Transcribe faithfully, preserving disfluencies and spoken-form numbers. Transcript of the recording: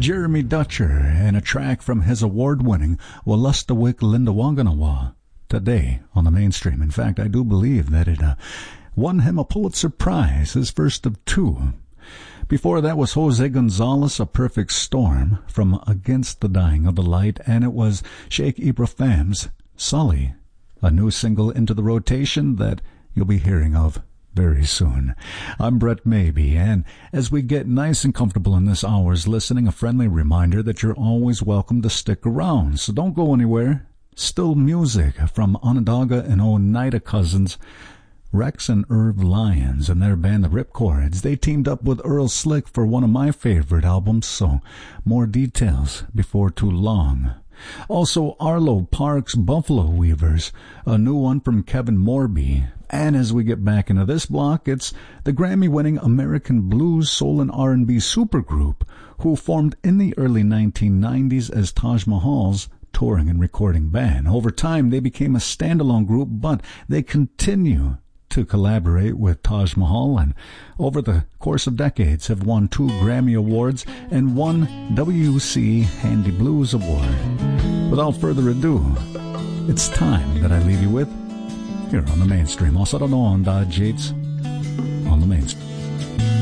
Jeremy Dutcher and a track from his award-winning Wolastoqiyik Lindawanganawa today on the mainstream. In fact, I do believe that it uh, won him a Pulitzer Prize, his first of two. Before that was Jose Gonzalez, A Perfect Storm, from Against the Dying of the Light, and it was Sheikh Ibrahim's Sully, a new single into the rotation that you'll be hearing of very soon. I'm Brett Maybe, and as we get nice and comfortable in this hour's listening, a friendly reminder that you're always welcome to stick around, so don't go anywhere. Still music from Onondaga and Oneida cousins Rex and Irv Lyons and their band the Ripcords. They teamed up with Earl Slick for one of my favorite albums, so more details before too long. Also, Arlo Parks' Buffalo Weavers, a new one from Kevin Morby. And as we get back into this block, it's the Grammy-winning American blues, soul, and R and B supergroup who formed in the early nineteen nineties as Taj Mahal's touring and recording band. Over time, they became a standalone group, but they continue to collaborate with Taj Mahal, and over the course of decades have won two Grammy Awards and one W C Handy Blues Award. Without further ado, it's time that I leave you with here on the mainstream. Also, don't know on Dodge Yates on the mainstream.